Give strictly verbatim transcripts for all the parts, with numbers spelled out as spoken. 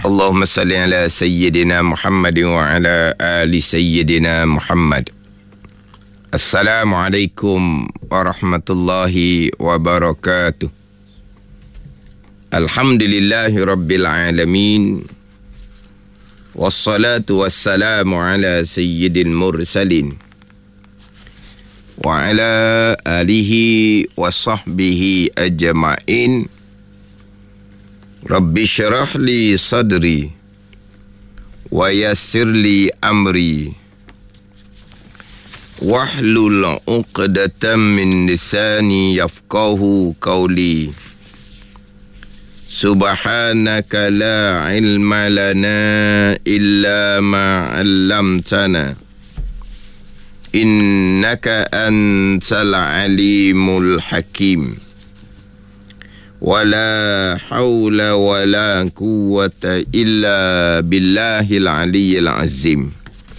Allahumma salli ala Sayyidina Muhammad wa ala ali Sayyidina Muhammad. Assalamualaikum warahmatullahi wabarakatuh. Alhamdulillahi rabbil alamin. Wassalatu wassalamu ala sayyidil mursalin wa ala alihi wa sahbihi ajma'in. Rabbi syrah li sadri wa yassir li amri wahlul 'uqdatam min lisani yafqahu qawli. Subhanaka la ilma lana illa ma 'allamtana innaka antal alimul hakim. Wala hawla wala quwwata illa billahil aliyyil azim.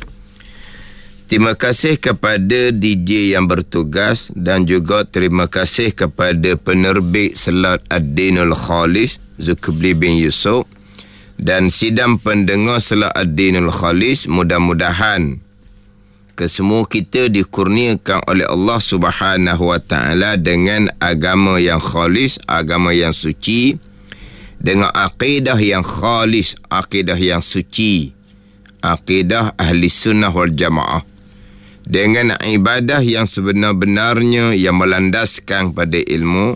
Terima kasih kepada D J yang bertugas dan juga terima kasih kepada penerbit Selat Ad-Dinul Khalis Zulkifli bin Yusuf dan sidang pendengar Selat Ad-Dinul Khalis. Mudah-mudahan kesemua kita dikurniakan oleh Allah Subhanahu wa taala dengan agama yang khalis, agama yang suci, dengan akidah yang khalis, akidah yang suci, akidah ahli sunnah wal jamaah, dengan ibadah yang sebenar-benarnya yang melandaskan pada ilmu,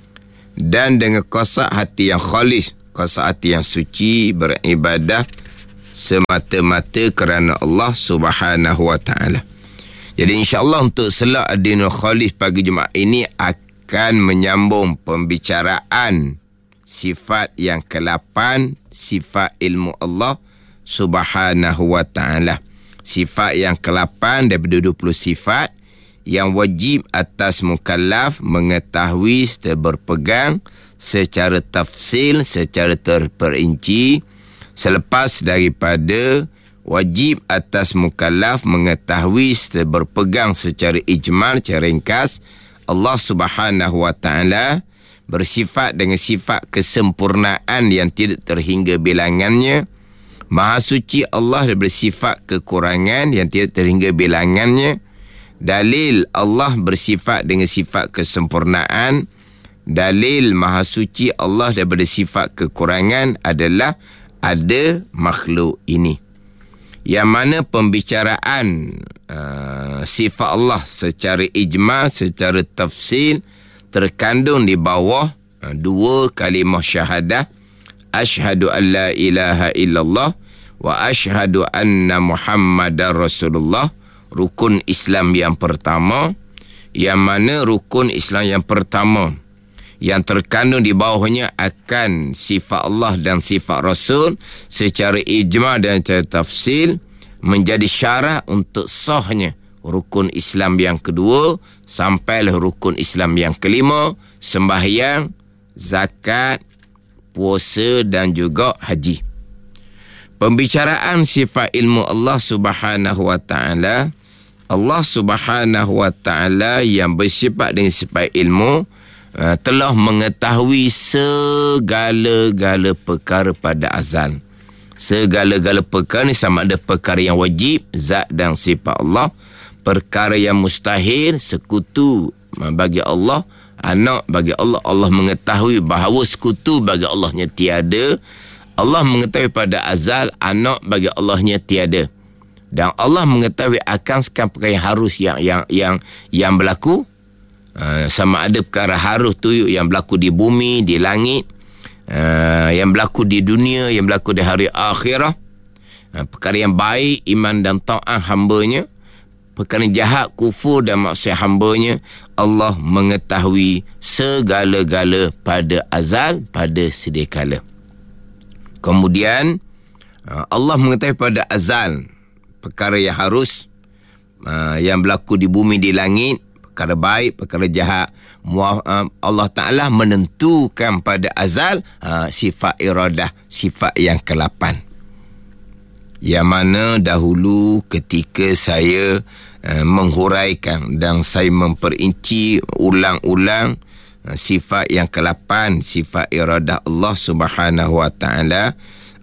dan dengan qasad hati yang khalis, qasad hati yang suci, beribadah semata-mata kerana Allah Subhanahu wa taala. Jadi insya-Allah untuk Selat Ad-Dinul Khalis pagi Jumaat ini akan menyambung pembicaraan sifat yang kelapan, sifat ilmu Allah Subhanahu wa taala. Sifat yang kelapan daripada dua puluh sifat yang wajib atas mukallaf mengetahui serta berpegang secara tafsil, secara terperinci. Selepas daripada wajib atas mukallaf mengetahui serta berpegang secara ijmal, secara ringkas, Allah Subhanahu wa taala bersifat dengan sifat kesempurnaan yang tidak terhingga bilangannya. Maha suci Allah bersifat kekurangan yang tidak terhingga bilangannya. Dalil Allah bersifat dengan sifat kesempurnaan. Dalil maha suci Allah daripada sifat kekurangan adalah ada makhluk ini, yang mana pembicaraan uh, sifat Allah secara ijma', secara tafsil terkandung di bawah uh, dua kalimah syahadah, asyhadu an la ilaha illallah wa asyhadu anna Muhammadar Rasulullah, rukun Islam yang pertama, yang mana rukun Islam yang pertama yang terkandung di bawahnya akan sifat Allah dan sifat Rasul secara ijma' dan secara tafsil, menjadi syarat untuk sahnya rukun Islam yang kedua sampailah rukun Islam yang kelima, sembahyang, zakat, puasa dan juga haji. Pembicaraan sifat ilmu Allah Subhanahu wa taala, Allah Subhanahu wa taala yang bersifat dengan sifat ilmu Uh, telah mengetahui segala-gala perkara pada azal. Segala-gala perkara ni sama ada perkara yang wajib, zat dan sifat Allah, perkara yang mustahil, sekutu bagi Allah, anak bagi Allah. Allah mengetahui bahawa sekutu bagi Allahnya tiada. Allah mengetahui pada azal anak bagi Allahnya tiada. Dan Allah mengetahui akan sekian perkara yang harus yang yang yang yang berlaku. Uh, sama ada perkara harus tu yang berlaku di bumi, di langit, uh, yang berlaku di dunia, yang berlaku di hari akhirah, uh, perkara yang baik, iman dan ta'ah hambanya, perkara jahat, kufur dan maksiat hambanya. Allah mengetahui segala-gala pada azal, pada sedia kala. Kemudian uh, Allah mengetahui pada azal perkara yang harus, uh, yang berlaku di bumi, di langit, perkara baik, perkara jahat. Allah Ta'ala menentukan pada azal uh, sifat iradah, sifat yang kelapan. Yang mana dahulu ketika saya uh, menghuraikan dan saya memperinci ulang-ulang uh, sifat yang kelapan, sifat iradah Allah Subhanahu Wa Ta'ala,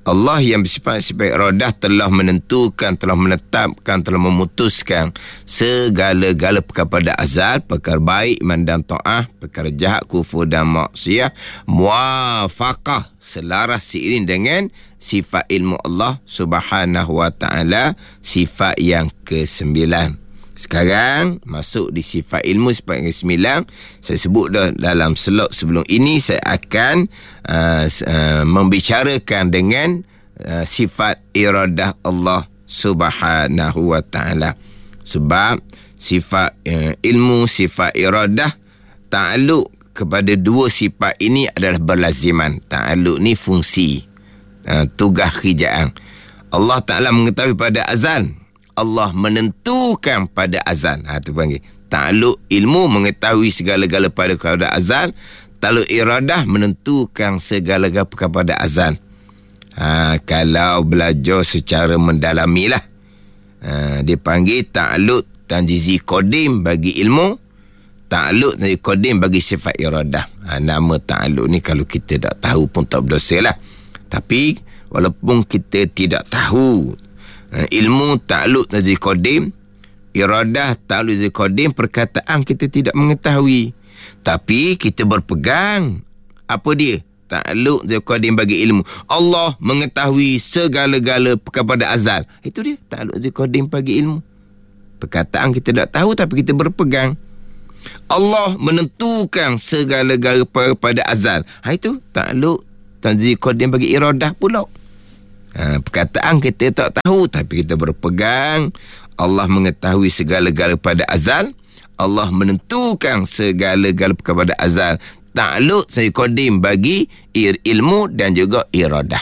Allah yang bersifat-sifat iradah telah menentukan, telah menetapkan, telah memutuskan segala-gala perkara pada azal, perkara baik, iman dan ta'ah, perkara jahat, kufur dan maksiyah, muafaqah, selaras seiring dengan sifat ilmu Allah Subhanahu wa ta'ala, sifat yang kesembilan. Sekarang masuk di sifat ilmu, sifat yang kesembilan. Saya sebut dah dalam slot sebelum ini, saya akan uh, uh, membicarakan dengan uh, sifat iradah Allah Subhanahu wa ta'ala. Sebab sifat uh, ilmu, sifat iradah ta'aluk kepada dua sifat ini adalah berlaziman. Ta'aluk ni fungsi, uh, tugas kerjaan. Allah Ta'ala mengetahui pada azal, Allah menentukan pada azal. Ha, tu panggil ta'aluk ilmu, mengetahui segala-gala pada pada azal. Ta'aluk iradah, menentukan segala-gala pada azal. Ha, kalau belajar secara mendalami lah, ha, dia panggil ta'aluk tanjizi qadim bagi ilmu, ta'aluk tanjizi qadim bagi sifat iradah. Ha, nama ta'aluk ni kalau kita tak tahu pun tak berdosa lah. Tapi walaupun kita tidak tahu, ilmu ta'aluk tanjizi qadim, iradah ta'aluk tanjizi qadim, perkataan kita tidak mengetahui, tapi kita berpegang. Apa dia? Ta'aluk tanjizi qadim bagi ilmu. Allah mengetahui segala-gala kepada azal. Itu dia ta'aluk tanjizi qadim bagi ilmu. Perkataan kita tak tahu tapi kita berpegang. Allah menentukan segala-gala pada azal. Ha, itu ta'aluk tanjizi qadim bagi iradah pula. Ha, perkataan kita tak tahu tapi kita berpegang. Allah mengetahui segala-gala pada azal, Allah menentukan segala-gala kepada azal. Ta'aluk tanjizi qadim bagi ir ilmu dan juga iradah.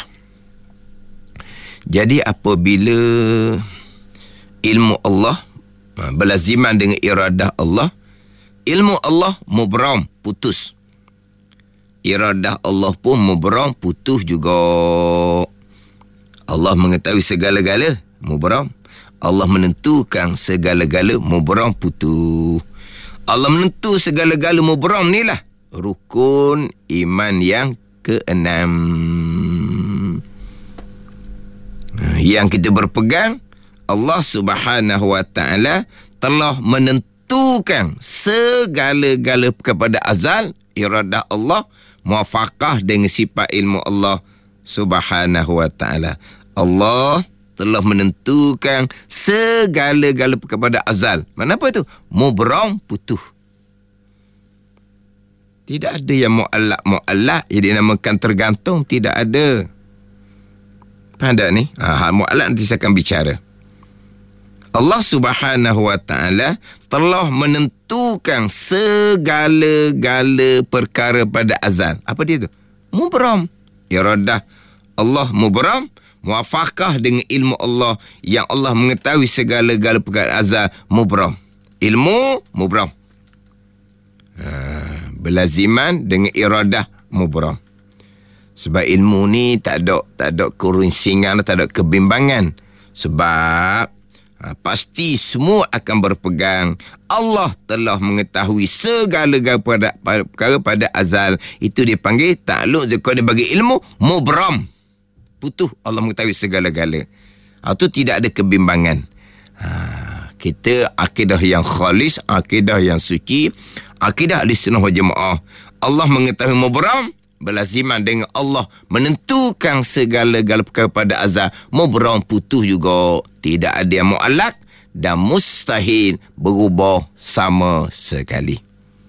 Jadi apabila ilmu Allah berlaziman dengan iradah Allah, ilmu Allah mubram, putus, iradah Allah pun mubram, putus juga. Allah mengetahui segala-gala, mubram. Allah menentukan segala-gala, mubram, putus. Allah menentu segala-gala, mubram ni lah rukun iman yang keenam. Yang kita berpegang, Allah Subhanahu wa ta'ala telah menentukan segala-gala kepada azal, iradah Allah, muafaqah dengan sifat ilmu Allah Subhanahu wa ta'ala. Allah telah menentukan segala-gala kepada azal. Mana apa itu? Mubram, putus. Tidak ada yang mu'allak mu'allak yang dinamakan tergantung, tidak ada. Faham tak ni? Ha, mu'allak nanti saya akan bicara. Allah Subhanahu wa ta'ala telah menentukan segala-gala perkara pada azal. Apa dia tu? Mubram. Iradah Allah mubram, muafaqah dengan ilmu Allah yang Allah mengetahui segala-gala perkara azal, mubram. Ilmu mubram. Ha, berlaziman dengan iradah mubram. Sebab ilmu ni tak ada tak ada kerusingan, tak ada kebimbangan. Sebab ha, pasti semua akan berpegang. Allah telah mengetahui segala-gala pada perkara pada azal. Itu dipanggil ta'aluk tanjizi bagi ilmu mubram. Putus, Allah mengetahui segala-gala. Itu tidak ada kebimbangan. Ha, kita akidah yang khalis, akidah yang suci, akidah Ahlussunnah wal Jamaah. Allah mengetahui mubram, berlaziman dengan Allah menentukan segala-gala perkara pada azal, mubram, putus juga. Tidak ada yang mu'allak dan mustahil berubah sama sekali.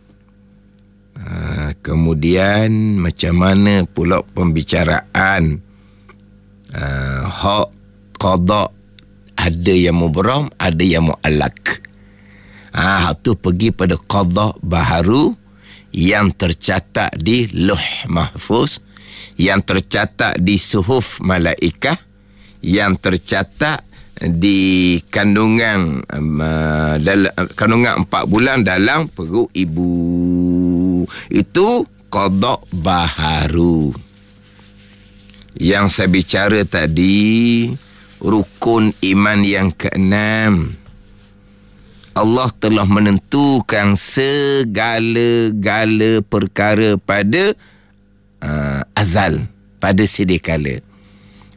Ha, kemudian macam mana pula pembicaraan Uh, hak qada? Ada yang mubram, ada yang mu'allak. Ah, tu pergi pada qada baharu yang tercatat di Lauh Mahfuz, yang tercatat di suhuf malaikah, yang tercatat di kandungan uh, dalam kandungan empat bulan dalam perut ibu. Itu qada baharu. Yang saya bicara tadi, rukun iman yang keenam. Allah telah menentukan segala-gala perkara pada uh, azal, pada sedia kala.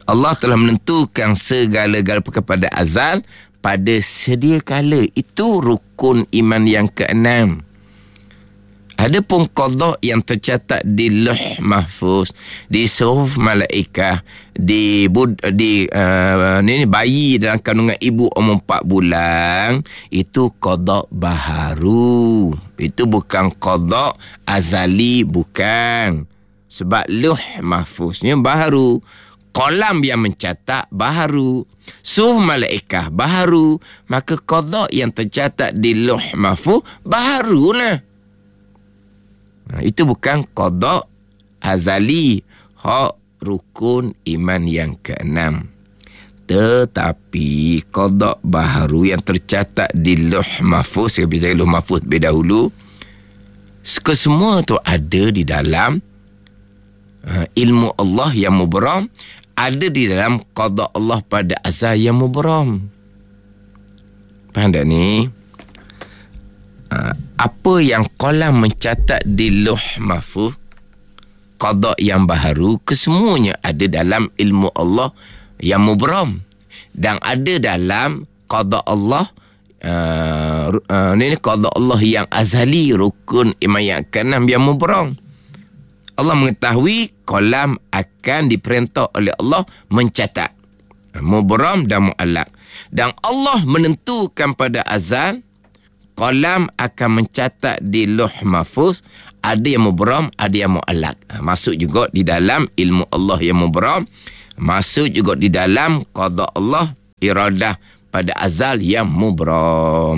Allah telah menentukan segala-gala kepada azal pada sedia kala. Itu rukun iman yang keenam. Adapun qada yang tercatat di Lauh Mahfuz, di suhuf malaikah, di bud, di uh, ni bayi dalam kandungan ibu umur empat bulan, itu qada baharu. Itu bukan qada azali, bukan. Sebab Lauh Mahfuznya baharu, qalam yang mencatat baharu, suhuf malaikah baharu, maka qada yang tercatat di Lauh Mahfuz baharulah. Ha, itu bukan qada azali, hak rukun iman yang keenam. Tetapi qada baharu yang tercatat di Lauh Mahfuz, saya bicara Lauh Mahfuz lebih dahulu, kesemua tu ada di dalam uh, ilmu Allah yang mubram, ada di dalam qada Allah pada azal yang mubram. Faham tak ni? Uh, apa yang qalam mencatat di Lauh Mahfuz, qada yang baharu, kesemuanya ada dalam ilmu Allah yang mubram, dan ada dalam qada Allah uh, uh, ni qada Allah yang azali, rukun iman yang keenam yang mubram. Allah mengetahui qalam akan diperintah oleh Allah mencatat, mubram dan muallaq, dan Allah menentukan pada azal qalam akan mencatat di Lauh Mahfuz, ada yang mubram, ada yang muallaq. Ha, masuk juga di dalam ilmu Allah yang mubram, masuk juga di dalam qada Allah, iradah pada azal yang mubram.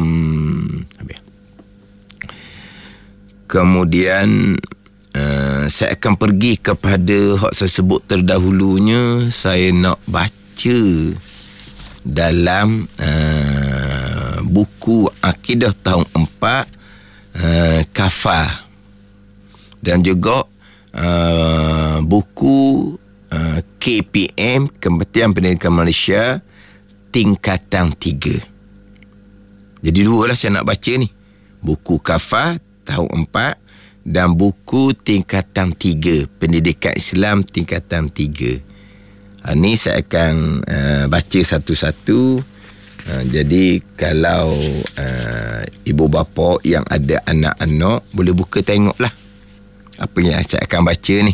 Kemudian uh, saya akan pergi kepada hak saya sebut terdahulunya. Saya nak baca dalam uh, buku Akidah tahun empat, uh, Kafah, dan juga uh, buku uh, K P M, Kementerian Pendidikan Malaysia, tingkatan tiga. Jadi dua lah saya nak baca ni, buku Kafah tahun empat dan buku tingkatan tiga, Pendidikan Islam tingkatan tiga. Ha, ni saya akan uh, baca satu-satu. Uh, jadi kalau uh, ibu bapa yang ada anak-anak boleh buka tengoklah apa yang saya akan baca ni.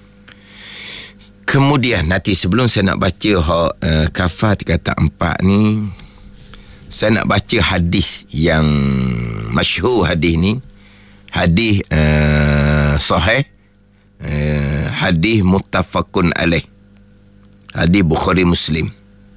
Kemudian nanti sebelum saya nak baca hak uh, Kafah tingkatan empat ni, saya nak baca hadis yang masyhur. Hadis ni hadis uh, sahih, uh, hadis muttafaqun alaih, hadis Bukhari Muslim,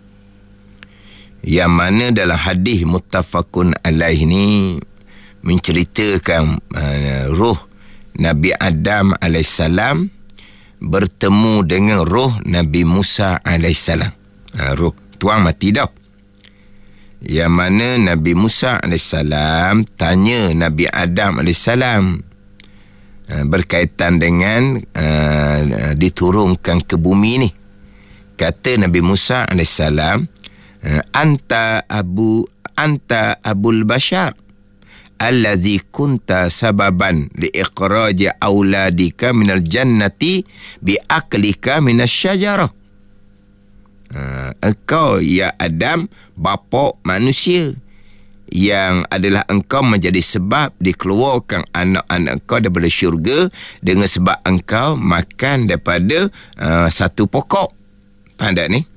yang mana dalam hadis muttafaqun alaih ni menceritakan uh, roh Nabi Adam alaihissalam bertemu dengan roh Nabi Musa alaihissalam. Uh, roh tuan mati dah. Yang mana Nabi Musa alaihissalam tanya Nabi Adam alaihissalam uh, berkaitan dengan uh, diturunkan ke bumi ni. Kata Nabi Musa alaihissalam, anta abu anta abul bashar allazi kunta sababan li iqraji auladika minal jannati bi aklika minas syajarah. Uh, engkau ya Adam, bapa manusia, yang adalah engkau menjadi sebab dikeluarkan anak-anak engkau daripada syurga dengan sebab engkau makan daripada uh, satu pokok. Faham tak ni?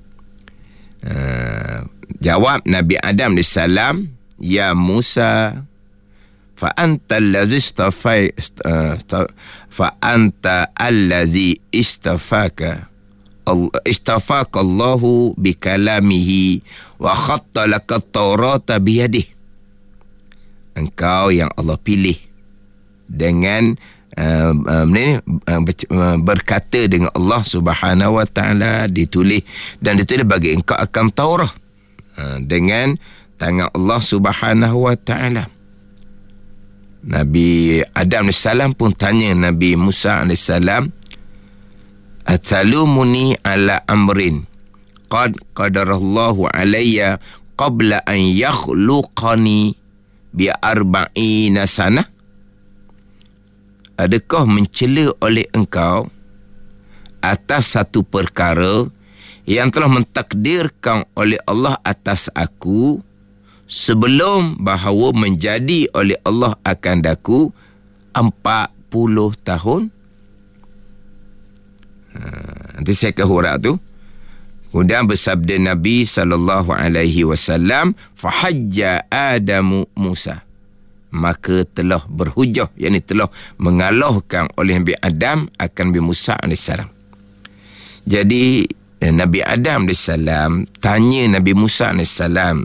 Uh, jawab Nabi Adam alaihissalam, ya Musa, fa anta allazi istafai uh, fa anta allazi istafaka istafaka Allahu bi kalamihi wa khatta laka at-taurata bi yadihi. Engkau yang Allah pilih dengan Uh, uh, ini, uh, uh, berkata dengan Allah Subhanahu wa taala, ditulis dan ditulis bagi engkau akan Taurat uh, dengan tangan Allah Subhanahu wa taala. Nabi Adam alaihissalam pun tanya Nabi Musa alaihissalam, atalumuni ala amrin qad qadarallahu alayya qabla an yakhluqani bi arba'ina sanah. Adakah mencela oleh engkau atas satu perkara yang telah mentakdirkan oleh Allah atas aku sebelum bahawa menjadi oleh Allah akan daku empat puluh tahun. Ha, nanti saya ke huruf tu. Kemudian bersabda Nabi sallallahu alaihi wasallam, fahajja Adamu Musa. Maka telah berhujah, yakni telah mengalahkan oleh Nabi Adam akan Nabi Musa alaihissalam. Jadi Nabi Adam alaihissalam tanya Nabi Musa alaihissalam,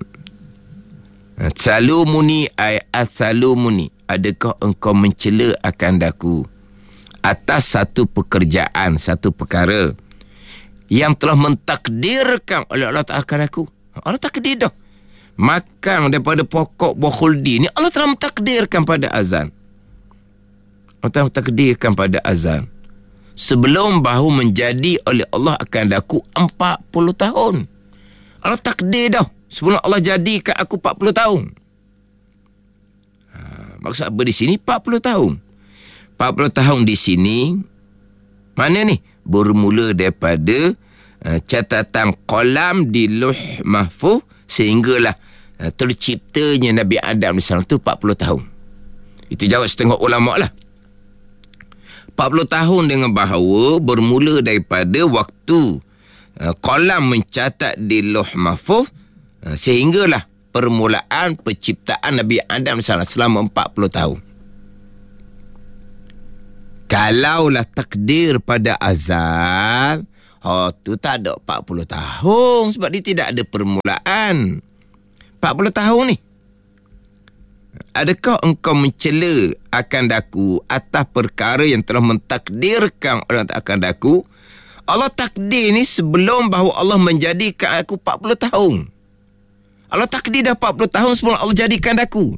salumuni ay athalumuni, adakah engkau mencela akan daku atas satu pekerjaan, satu perkara yang telah mentakdirkan oleh Allah Ta'ala akan aku. Allah takdir dah makan daripada pokok buah khuldi ni, Allah telah mentakdirkan pada azal. Allah telah mentakdirkan pada azal sebelum bahu menjadi oleh Allah akan daku empat puluh tahun. Allah takdir dah sebelum Allah jadikan aku empat puluh tahun. Ha, maksud apa di sini empat puluh tahun? empat puluh tahun di sini mana ni? Bermula daripada uh, catatan qalam di Lauh Mahfuz sehinggalah uh, terciptanya Nabi Adam di sana tu empat puluh tahun. Itu jawab setengah ulama lah. empat puluh tahun dengan bahawa bermula daripada waktu uh, qalam mencatat di Lauh Mahfuz uh, sehinggalah permulaan penciptaan Nabi Adam di sana selama empat puluh tahun. Kalaulah takdir pada azal, oh tu tak ada empat puluh tahun sebab dia tidak ada permulaan. empat puluh tahun ni. Adakah engkau mencela akan daku atas perkara yang telah mentakdirkan orang akan daku? Allah takdir ni sebelum bahawa Allah menjadikan aku empat puluh tahun. Allah takdir dah empat puluh tahun sebelum Allah jadikan daku.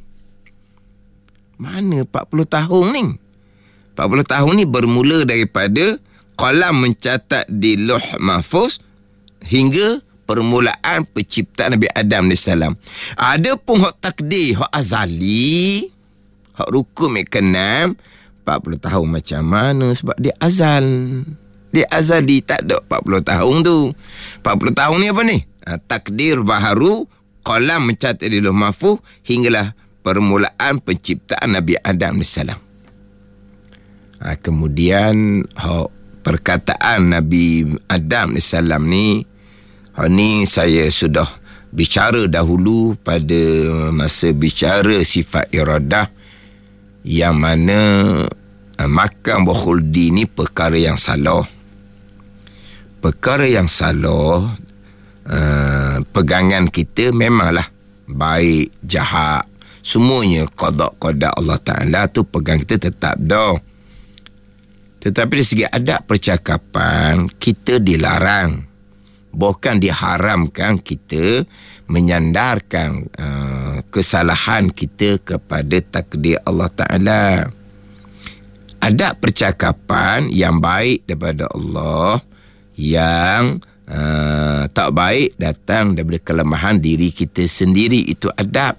Mana empat puluh tahun ni? empat puluh tahun ni bermula daripada qalam mencatat di Lauh Mahfuz hingga permulaan penciptaan Nabi Adam alaihissalam. Ada pun hak takdir, hak azali, hak rukun yang keenam, empat puluh tahun macam mana sebab dia azal. Dia azali, tak ada empat puluh tahun tu. empat puluh tahun ni apa ni? Ha, takdir baharu, qalam mencatat di Lauh Mahfuz hinggalah permulaan penciptaan Nabi Adam alaihissalam. Ha, kemudian ha, perkataan Nabi Adam alaihissalam ni, ha, ni saya sudah bicara dahulu pada masa bicara sifat iradah, yang mana ha, makan buah khuldi ni perkara yang salah. Perkara yang salah, uh, pegangan kita memanglah baik, jahat, semuanya qada-qada Allah Ta'ala tu pegang kita tetap dah. Tetapi dari segi adab percakapan, kita dilarang, bahkan diharamkan kita menyandarkan uh, kesalahan kita kepada takdir Allah Ta'ala. Adab percakapan yang baik daripada Allah, yang uh, tak baik datang daripada kelemahan diri kita sendiri, itu adab.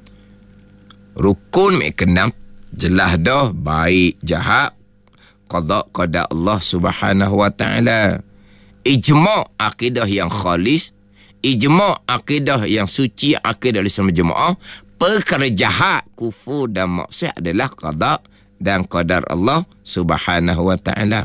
Rukun mek kena jelas dah, baik, jahat, qada qada Allah Subhanahu wa taala. Ijma' akidah yang khalis, ijma' akidah yang suci, akidah Islam jemaah, perkara jahat, kufur dan maksiat adalah qada dan qadar Allah Subhanahu wa taala.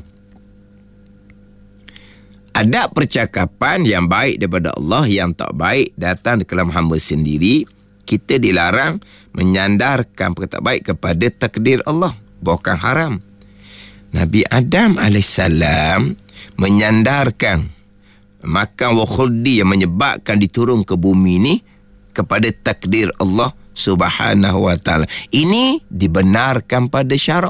Ada percakapan yang baik daripada Allah, yang tak baik datang dari kalam hamba sendiri, kita dilarang menyandarkan perkara tak baik kepada takdir Allah, bukan haram. Nabi Adam alaihissalam menyandarkan makan buah khuldi yang menyebabkan diturun ke bumi ni kepada takdir Allah Subhanahu wa taala. Ini dibenarkan pada syarak.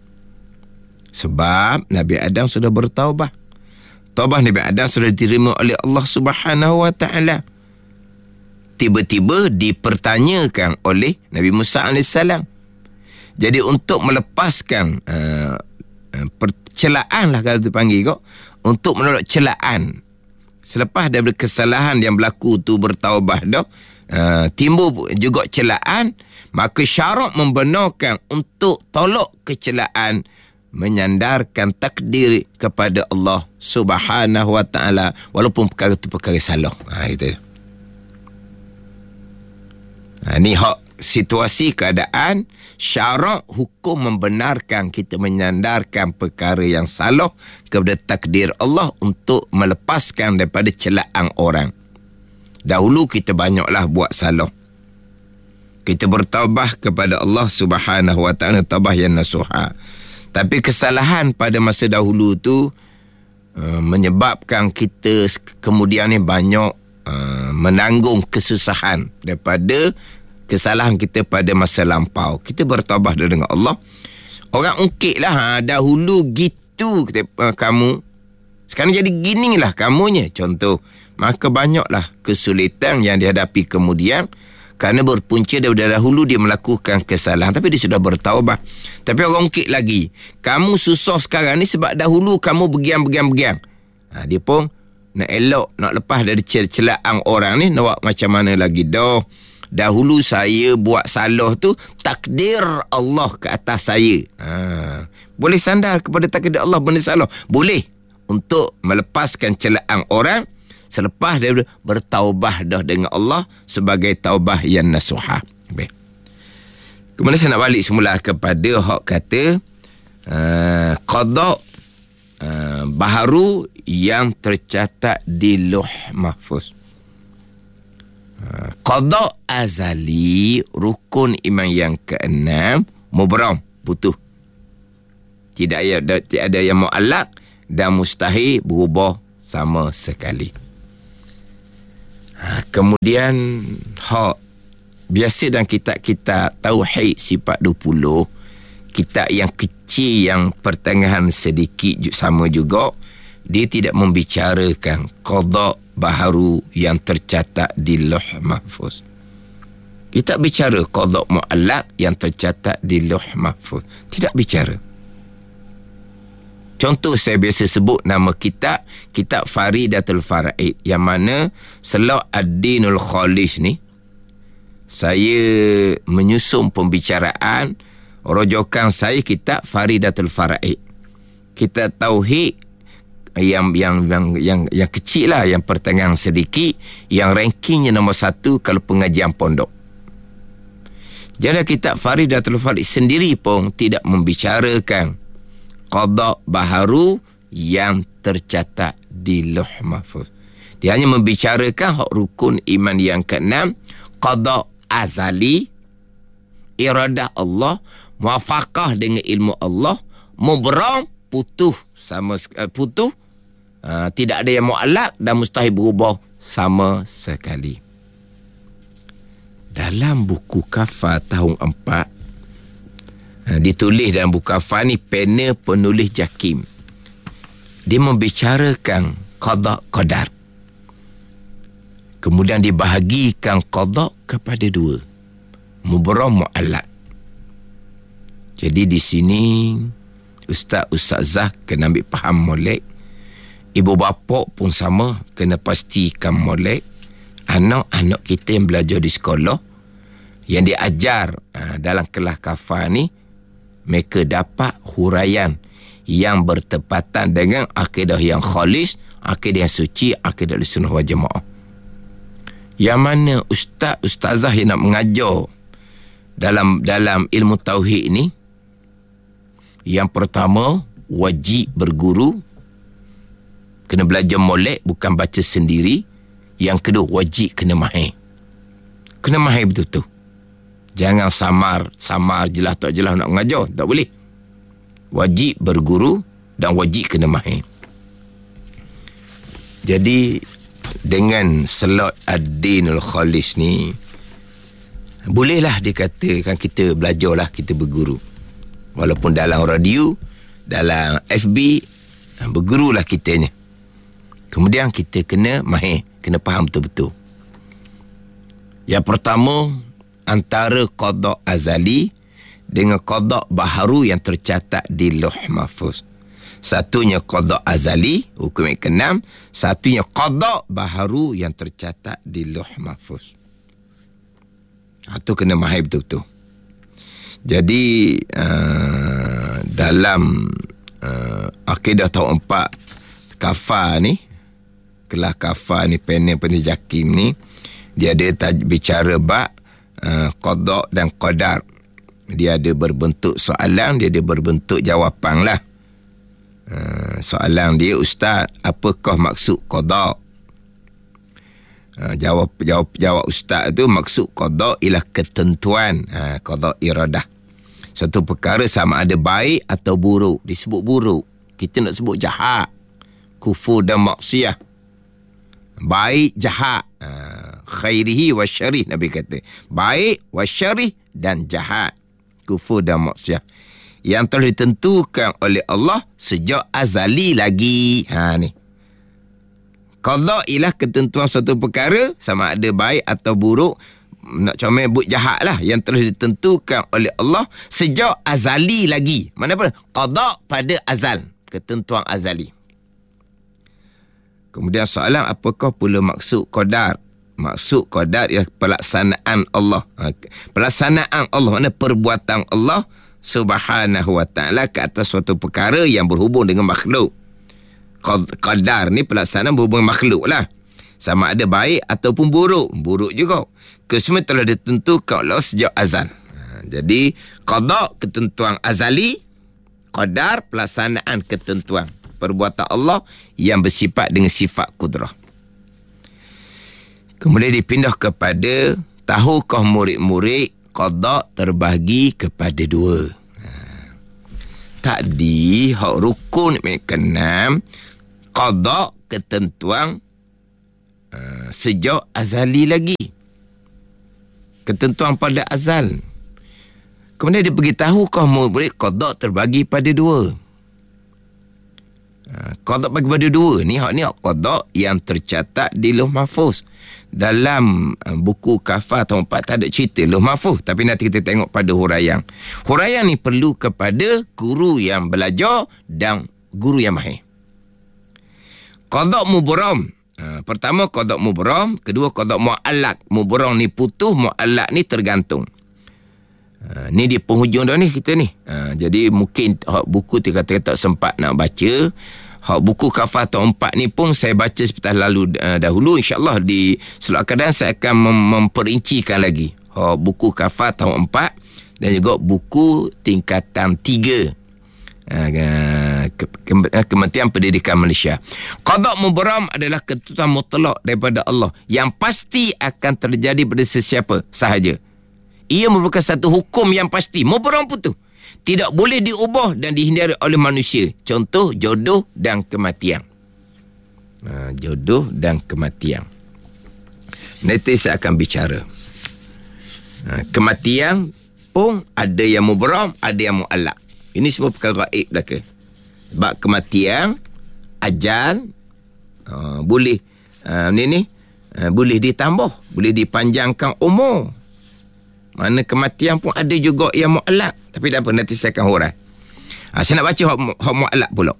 Sebab Nabi Adam sudah bertaubat. Taubat Nabi Adam sudah diterima oleh Allah Subhanahu wa taala. Tiba-tiba dipertanyakan oleh Nabi Musa alaihissalam. Jadi untuk melepaskan uh, percelaan lah kalau dipanggil kok, untuk menolak celaan selepas daripada kesalahan yang berlaku tu, bertaubat dah, uh, timbul juga celaan, maka syarak membenarkan untuk tolak kecelaan menyandarkan takdir kepada Allah Subhanahu wa ta'ala, walaupun perkara itu perkara salah. Ha, gitu. Ha, ni hak situasi keadaan syarak hukum membenarkan kita menyandarkan perkara yang salah kepada takdir Allah untuk melepaskan daripada celaan orang. Dahulu kita banyaklah buat salah. Kita bertaubah kepada Allah Subhanahu wa ta'ala, taubah yang nasuha. Tapi kesalahan pada masa dahulu tu uh, menyebabkan kita kemudian ni banyak uh, menanggung kesusahan daripada kesalahan kita pada masa lampau. Kita bertaubah dengan Allah. Orang ungkit lah, ha, dahulu gitu kita, uh, kamu. Sekarang jadi ginilah kamunya. Contoh. Maka banyaklah kesulitan yang dihadapi kemudian kerana berpunca daripada dahulu dia melakukan kesalahan, tapi dia sudah bertaubah. Tapi orang ungkit lagi, kamu susah sekarang ni sebab dahulu kamu begiang-begiang-begiang. Ha, dia pun nak elok, nak lepas dari celaan orang ni, nak buat macam mana lagi dah. Dahulu saya buat salah tu takdir Allah ke atas saya. Ha, boleh sandar kepada takdir Allah benda salah. Boleh untuk melepaskan celaan orang selepas dia bertaubah dah dengan Allah sebagai taubah yang nasuha. Baik. Kemudian saya nak balik semula kepada hak kata uh, qada uh, baharu yang tercatat di Lauh Mahfuz. Uh, qada azali, rukun iman yang keenam, mubram, putus. Tidak ada, tidak ada yang mu'allaq dan mustahil berubah sama sekali. Ha, kemudian hak biasa dalam kitab-kitab tauhid sifat dua puluh, kitab yang kecil yang pertengahan sedikit sama juga, dia tidak membicarakan qada baharu yang tercatat di Lauh Mahfuz. Kita bicara qada mu'allaq yang tercatat di Lauh Mahfuz. Tidak bicara. Contoh saya biasa sebut nama kitab, kitab Faridatul Faraid, yang mana Salah ad-Dinul Khalis ni, saya menyusun pembicaraan, rojokan saya kitab Faridatul Faraid. Kitab tauhid yang yang yang yang yang kecil lah, yang pertengahan sedikit, yang rankingnya nombor satu kalau pengajian pondok. Jadi kitab Faridatul Faraid sendiri pun tidak membicarakan qada baharu yang tercatat di Lauh Mahfuz. Dia hanya membicarakan hak rukun iman yang keenam, qada azali, iradah Allah, muafaqah dengan ilmu Allah, mubram, putuh sama uh, putuh, uh, tidak ada yang mu'allaq dan mustahil berubah sama sekali. Dalam buku Kafar tahun empat, ditulis dalam buku Kafar ni, panel penulis Jakim, dia membicarakan qada qadar. Kemudian dibahagikan qada kepada dua, mubram, mu'allaq. Jadi di sini ustaz ustazah kena ambil faham molek, ibu bapa pun sama kena pastikan molek. Anak-anak kita yang belajar di sekolah, yang diajar uh, dalam kelas Kafar ni, mereka dapat huraian yang bertepatan dengan akidah yang khalis, akidah yang suci, akidah sunnah wal jamaah. Yang mana ustaz ustazah yang nak mengajar dalam dalam ilmu tauhid ni, yang pertama wajib berguru, kena belajar molek, bukan baca sendiri. Yang kedua wajib kena mahir, kena mahir betul-betul. Jangan samar, samar jelas tak jelas nak mengajar, tak boleh. Wajib berguru dan wajib kena mahir. Jadi dengan Salah ad-Dinul Khalis ni, bolehlah dikatakan kita belajarlah, kita berguru. Walaupun dalam radio, dalam F B, bergurulah kitanya. Kemudian kita kena mahir, kena faham betul-betul. Yang pertama, antara qada azali dengan qada baharu yang tercatat di Lauh Mahfuz. Satunya qada azali, hukum yang keenam. Satunya qada baharu yang tercatat di Lauh Mahfuz. Itu kena mahir betul-betul. Jadi uh, dalam uh, akidah tahun empat kafar ni, kelas kafar ni, panel peneliti Jakim ni, dia ada taj- bicara bab uh, qada dan qadar. Dia ada berbentuk soalan, dia ada berbentuk jawapan lah. Uh, soalan dia, Ustaz, apakah maksud qada? Uh, jawab jawab jawab Ustaz tu, maksud qada ialah ketentuan, uh, qada iradah. Suatu perkara sama ada baik atau buruk, disebut buruk. Kita nak sebut jahat, kufur dan maksiyah. Baik, jahat, uh, khairihi wa syarih, Nabi kata. Baik, wa syarih dan jahat, kufur dan maksiyah, yang telah ditentukan oleh Allah sejak azali lagi. Ha ni. Qada ialah ketentuan suatu perkara sama ada baik atau buruk. Nak comel but jahat lah, yang telah ditentukan oleh Allah sejak azali lagi. Mana apa? Qada pada azal, ketentuan azali. Kemudian soalan, apakah pula maksud qadar? Maksud qadar ialah pelaksanaan Allah. Pelaksanaan Allah, mana perbuatan Allah Subhanahu wa ta'ala ke atas suatu perkara yang berhubung dengan makhluk. Qadar ni pelaksanaan berhubung dengan makhluk lah. Sama ada baik ataupun buruk. Buruk juga. Kesemua telah ditentukan oleh sejak azal. Ha, jadi, qada ketentuan azali, qadar pelaksanaan ketentuan perbuatan Allah yang bersifat dengan sifat kudrah. Kemudian dipindah kepada, tahukah murid-murid qada terbahagi kepada dua? Ha. Tadi, hak rukun keenam, qada ketentuan uh, sejak azali lagi. Ketentuan pada azal. Kemudian dia beritahu kaum murid qada terbagi pada dua. Qada bagi pada dua ni, hak ni hak qada yang tercatat di Lauh Mahfuz. Dalam buku kafar tahun empat tak ada cerita Lauh Mahfuz, tapi nanti kita tengok pada huraian. Huraian ni perlu kepada guru yang belajar dan guru yang mahir. Qada mubram. Ha, pertama qada mubram, kedua qada mu'allaq. Mubram ni putus, mu'allaq ni tergantung. Ha, ni di penghujung dah ni kita ni. Ha, jadi mungkin hak buku tu kata tak sempat nak baca. Hak buku kafar tahun empat ni pun saya baca sepetas lalu uh, dahulu. InsyaAllah di slot keadaan saya akan mem- memperincikan lagi hak buku kafar tahun empat dan juga buku tingkatan tiga. Kementerian Pendidikan Malaysia. Qada mubram adalah ketentuan mutlak daripada Allah yang pasti akan terjadi pada sesiapa sahaja. Ia merupakan satu hukum yang pasti. Mubram pun tu tidak boleh diubah dan dihindari oleh manusia. Contoh, jodoh dan kematian. Ha, jodoh dan kematian. Nanti saya akan bicara. Ha, kematian pun ada yang mubram, ada yang mu'allaq. Ini semua perkara gaib belaka. Sebab kematian, ajal, uh, boleh uh, ni ni uh, boleh ditambah, boleh dipanjangkan umur. Mana kematian pun ada juga yang mu'allaq. Tapi tak apa, nanti saya akan hurai. Ha, saya nak baca hak, hak mu'allaq pula.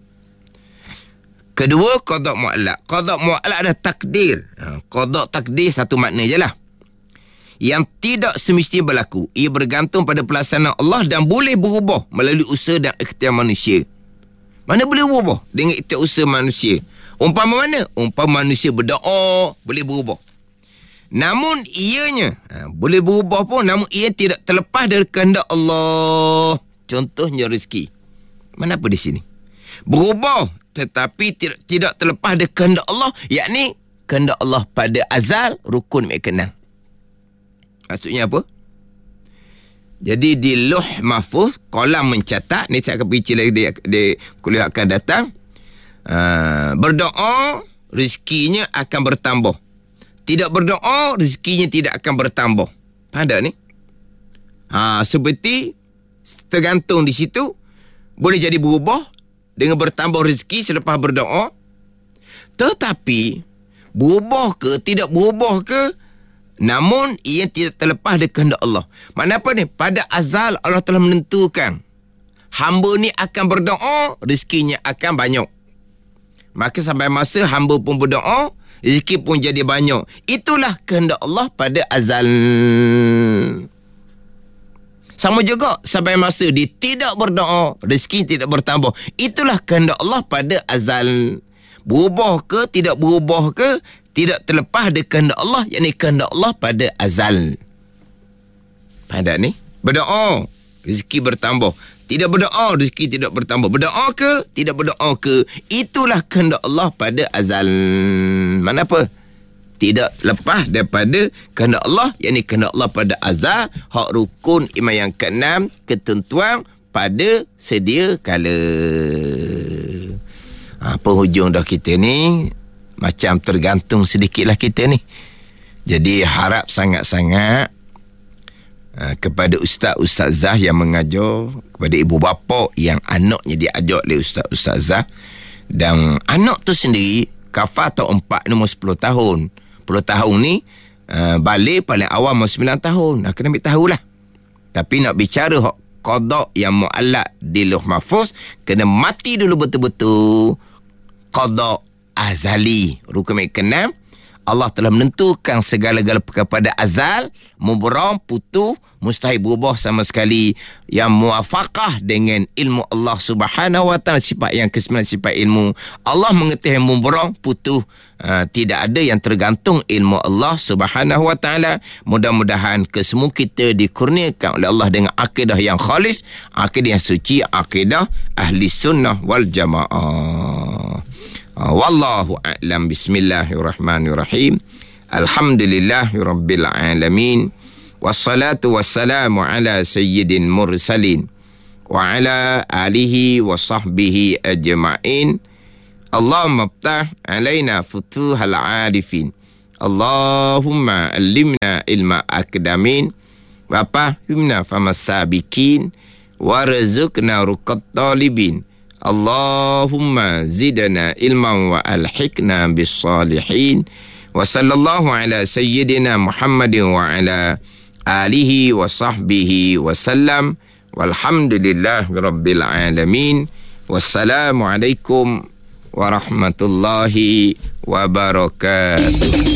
Kedua, qada mu'allaq. Qada mu'allaq ada takdir. Ha, qada takdir satu makna je lah. Yang tidak semestinya berlaku. Ia bergantung pada pelaksanaan Allah dan boleh berubah melalui usaha dan ikhtiar manusia. Mana boleh berubah dengan ikhtiar usaha manusia? Umpama mana? Umpama manusia berdoa, boleh berubah. Namun ianya, ha, boleh berubah pun, namun ia tidak terlepas dari kehendak Allah. Contohnya rezeki. Mana apa di sini? Berubah tetapi tidak, tidak terlepas dari kehendak Allah, yakni kehendak Allah pada azal, rukun keenam. Maksudnya apa? Jadi di Lauh Mahfuz, kolam mencatat, ni saya akan bincang lagi di, di kuliah akan datang. Uh, berdoa, rezekinya akan bertambah. Tidak berdoa, rezekinya tidak akan bertambah. Faham tak ni? Ha, seperti tergantung di situ. Boleh jadi berubah dengan bertambah rezeki selepas berdoa. Tetapi berubah ke, tidak berubah ke, namun ia tidak terlepas dari kehendak Allah. Makna apa ni? Pada azal Allah telah menentukan hamba ni akan berdoa, rezekinya akan banyak. Maka sampai masa hamba pun berdoa, rezeki pun jadi banyak. Itulah kehendak Allah pada azal. Sama juga sampai masa dia tidak berdoa, rezeki tidak bertambah. Itulah kehendak Allah pada azal. Berubah ke, tidak berubah ke, tidak terlepas dari kehendak Allah, yakni kehendak Allah pada azal. Pada ni, berdoa, rezeki bertambah. Tidak berdoa, rezeki tidak bertambah. Berdoa ke, tidak berdoa ke, itulah kehendak Allah pada azal. Mana apa? Tidak lepas daripada kehendak Allah, yakni kehendak Allah pada azal, hak rukun iman yang keenam, ketentuan pada sedia kala. Ha, penghujung dah kita ni macam tergantung sedikitlah kita ni. Jadi harap sangat-sangat uh, kepada ustaz-ustazah yang mengajar, kepada ibu bapa yang anaknya diajar oleh ustaz-ustazah, dan anak tu sendiri kafar tahun empat ni umur sepuluh tahun. sepuluh tahun ni uh, balik paling awal umur sembilan tahun. Nak kena ambil tahulah. Tapi nak bicara hak qada yang muallaq di Lauh Mahfuz, kena mati dulu betul-betul qada azali. Rukun keenam, Allah telah menentukan segala-gala perkara pada azal, mubarang, putus, mustahil berubah sama sekali, yang muafaqah dengan ilmu Allah Subhanahu wa taala, sifat yang kesembilan sifat ilmu. Allah mengetahui mubarang, putus, uh, tidak ada yang tergantung ilmu Allah Subhanahu wa taala. Mudah-mudahan kesemua kita dikurniakan oleh Allah dengan akidah yang khalis, akidah yang suci, akidah ahli sunnah wal jamaah. Wallahu a'lam. Bismillahirrahmanirrahim. Alhamdulillahirabbil alamin. Wassalatu wassalamu ala sayyidin mursalin wa ala alihi wa sahbihi ajma'in. Allahumma iftah alaina futuhal arifin. Allahumma allimna ilma akdamin wa fahimna famas sabiqin warzuqna ruqat talibin. Allahumma zidna ilman wa alhiqna bis salihin. Wa sallallahu ala sayyidina Muhammadin wa ala alihi wa sahbihi wa sallam. Walhamdulillahi rabbil alamin. Wassalamualaikum warahmatullahi wabarakatuh.